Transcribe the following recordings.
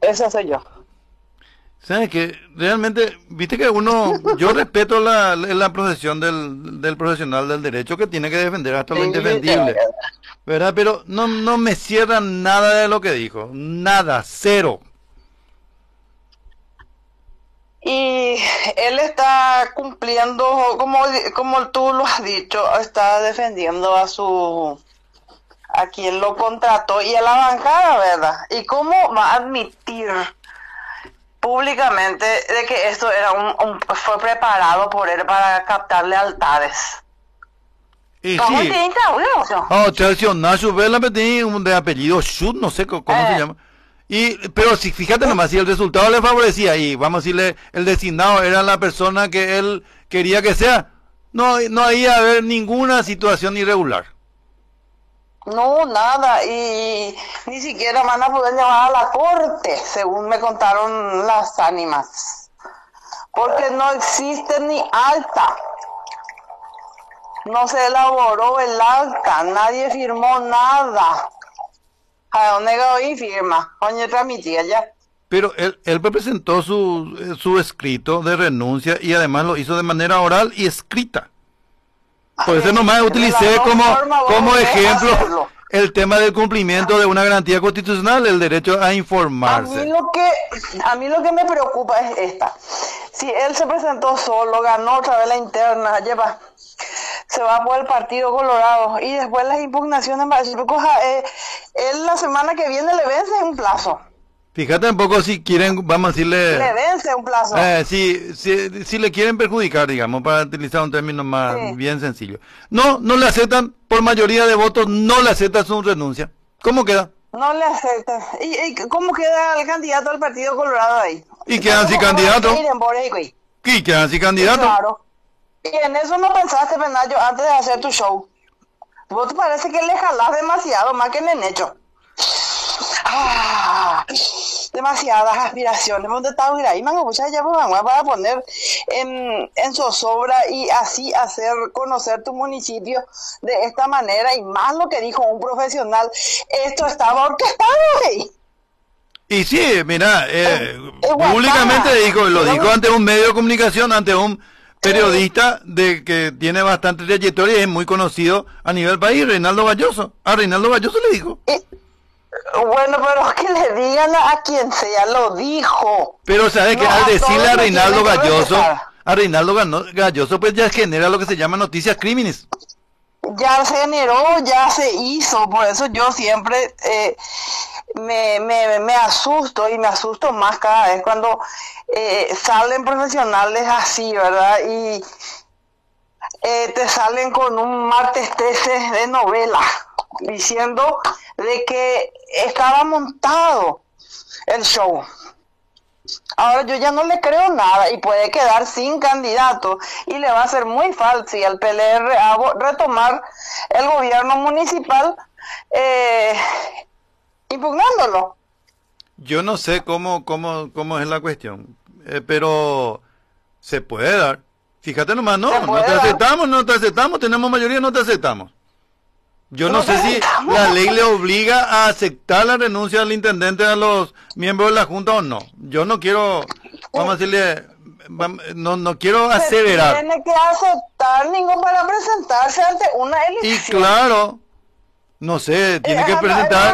esa soy yo. ¿Sabes que realmente, viste que yo respeto la profesión del profesional del derecho que tiene que defender hasta lo Sí, indefendible, ¿verdad? Pero no me cierra nada de lo que dijo, nada, cero. y él está cumpliendo, como tú lo has dicho, está defendiendo a quien lo contrató y a la bancada, ¿verdad? ¿Y cómo va a admitir públicamente de que esto era fue preparado por él para captar lealtades? Y ¿Cómo sí, te dice, Nacho Vela tiene un de apellido Schut, no sé cómo se llama. Pero si fíjate nomás, si el resultado le favorecía y vamos a decirle, el designado era la persona que él quería que sea, no iba a haber ninguna situación irregular. No, nada, y ni siquiera van a poder llevar a la corte, según me contaron las ánimas, porque no existe ni acta, no se elaboró el acta, nadie firmó nada. ¿A dónde voy firma? Coño, transmitía ya. Pero él presentó su escrito de renuncia y además lo hizo de manera oral y escrita. Por eso nomás utilicé como ejemplo el tema del cumplimiento de una garantía constitucional, el derecho a informarse. A mí lo que me preocupa es esta. Si él se presentó solo, ganó otra vez la interna, se va por el Partido Colorado y después las impugnaciones, él la semana que viene le vence un plazo. Fíjate un poco si quieren, vamos a decirle... Le vence un plazo. Si le quieren perjudicar, digamos, para utilizar un término más bien sencillo. No le aceptan, por mayoría de votos, no le aceptan su renuncia. ¿Cómo queda? No le aceptan. ¿Y cómo queda el candidato al Partido Colorado ahí? ¿Y quedan sin candidato? ¿Y quedan sin candidato? Claro. Y en eso no pensaste, Penayo, antes de hacer tu show. ¿Vos te parece que le jalás demasiado, más que en el hecho? Demasiadas aspiraciones. ¿Dónde está ahí? Para poner en zozobra y así hacer conocer tu municipio de esta manera, y más lo que dijo un profesional, esto estaba orquestado ahí. Y sí, mira, públicamente lo dijo ante un medio de comunicación, ante un periodista de que tiene bastante trayectoria y es muy conocido a nivel país, Reinaldo Galloso. A Reinaldo Galloso le dijo. Bueno, pero que le digan a quien sea, lo dijo. Pero sabe que al decirle a Reinaldo Galloso, pues ya genera lo que se llama noticias crímenes. Ya se generó, ya se hizo, por eso yo siempre me asusto, y me asusto más cada vez cuando salen profesionales así, ¿verdad? Y te salen con un martes 13 de novela, diciendo de que estaba montado el show. Ahora yo ya no le creo nada y puede quedar sin candidato y le va a ser muy fácil al PLR retomar el gobierno municipal impugnándolo. Yo no sé cómo es la cuestión, pero se puede dar. Fíjate nomás, no te aceptamos, tenemos mayoría, no te aceptamos. Yo no sé si la ley le obliga a aceptar la renuncia del intendente a los miembros de la Junta o no. Yo no quiero, vamos a decirle, no quiero aseverar. Tiene que aceptar para presentarse ante una elección. Y claro, no sé, tiene que presentar.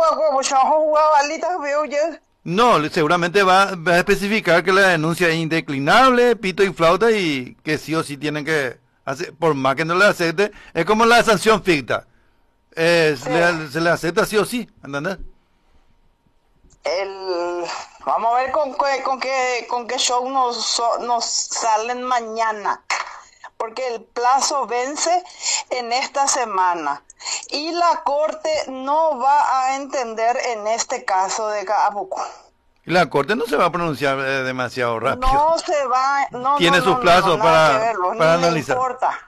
No, seguramente va a especificar que la denuncia es indeclinable, pito y flauta, y que sí o sí tienen que hacer, por más que no le acepte, es como la sanción ficta. Se le acepta sí o sí, ¿entendés? Vamos a ver con qué show nos salen mañana, porque el plazo vence en esta semana y la corte no va a entender en este caso de Cabuco. La corte no se va a pronunciar demasiado rápido. No se va, tiene sus plazos para analizar.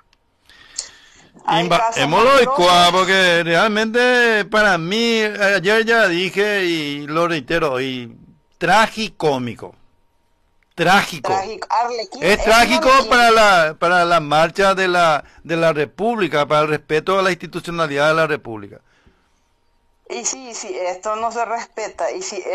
Porque realmente para mí, ayer ya dije y lo reitero hoy, tragicómico. Trágico. Es trágico para la marcha de la República, para el respeto a la institucionalidad de la República. Y si esto no se respeta, y si